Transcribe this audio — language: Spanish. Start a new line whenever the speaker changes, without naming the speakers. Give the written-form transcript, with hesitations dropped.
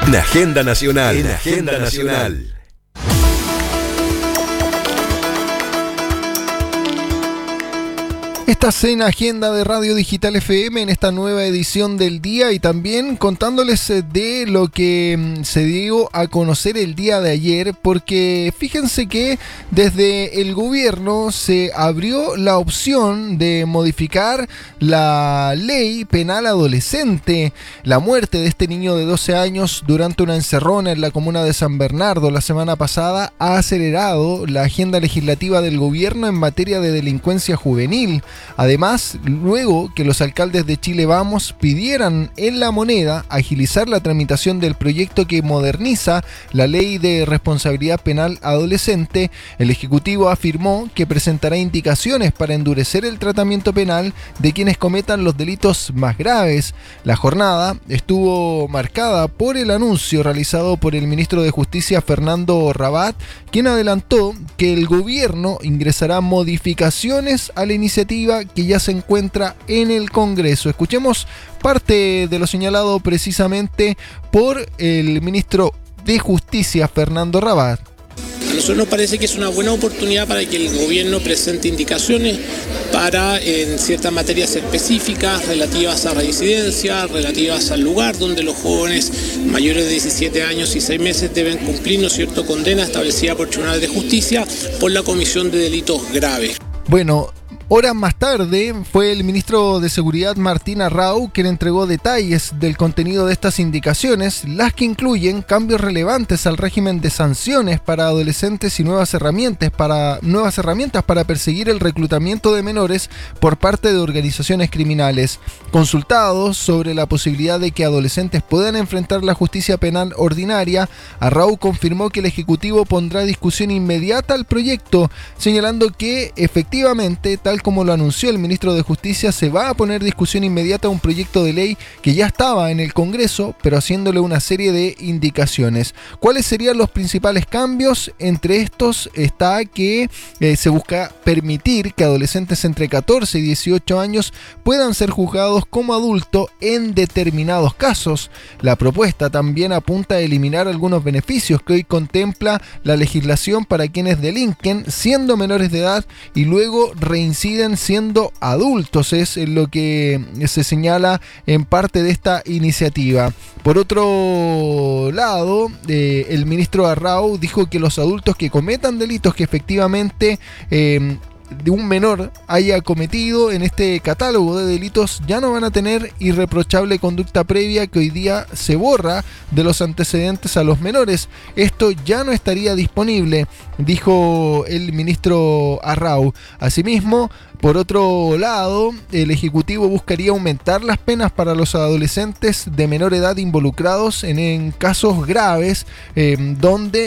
En Agenda Nacional. En Agenda Nacional.
Estás en Agenda de Radio Digital FM en esta nueva edición del día y también contándoles de lo que se dio a conocer el día de ayer, porque fíjense que desde el gobierno se abrió la opción de modificar la ley penal adolescente. La muerte de este niño de 12 años durante una encerrona en la comuna de San Bernardo la semana pasada ha acelerado la agenda legislativa del gobierno en materia de delincuencia juvenil. Además, luego que los alcaldes de Chile Vamos pidieran en La Moneda agilizar la tramitación del proyecto que moderniza la ley de responsabilidad penal adolescente, el Ejecutivo afirmó que presentará indicaciones para endurecer el tratamiento penal de quienes cometan los delitos más graves. La jornada estuvo marcada por el anuncio realizado por el ministro de Justicia Fernando Rabat, quien adelantó que el gobierno ingresará modificaciones a la iniciativa que ya se encuentra en el Congreso. Escuchemos parte de lo señalado precisamente por el ministro de Justicia, Fernando Rabat.
A nosotros nos parece que es una buena oportunidad para que el gobierno presente indicaciones para, en ciertas materias específicas relativas a reincidencia, relativas al lugar donde los jóvenes mayores de 17 años y 6 meses deben cumplir, ¿no es cierto?, condena establecida por tribunales de justicia por la comisión de delitos graves.
Bueno, horas más tarde fue el ministro de Seguridad Martín Arrau quien entregó detalles del contenido de estas indicaciones, las que incluyen cambios relevantes al régimen de sanciones para adolescentes y nuevas herramientas para perseguir el reclutamiento de menores por parte de organizaciones criminales. Consultados sobre la posibilidad de que adolescentes puedan enfrentar la justicia penal ordinaria, Arrau confirmó que el Ejecutivo pondrá a discusión inmediata el proyecto, señalando que efectivamente, tal como lo anunció el ministro de Justicia, se va a poner discusión inmediata a un proyecto de ley que ya estaba en el Congreso, pero haciéndole una serie de indicaciones. ¿Cuáles serían los principales cambios? Entre estos está que se busca permitir que adolescentes entre 14 y 18 años puedan ser juzgados como adultos en determinados casos. La propuesta también apunta a eliminar algunos beneficios que hoy contempla la legislación para quienes delinquen siendo menores de edad y luego reinciden siendo adultos, es lo que se señala en parte de esta iniciativa. Por otro lado, el ministro Arrau dijo que los adultos que cometan delitos que efectivamente de un menor haya cometido en este catálogo de delitos ya no van a tener irreprochable conducta previa que hoy día se borra de los antecedentes a los menores. Esto ya no estaría disponible, dijo el ministro Arrau. Asimismo, por otro lado, el Ejecutivo buscaría aumentar las penas para los adolescentes de menor edad involucrados en casos graves donde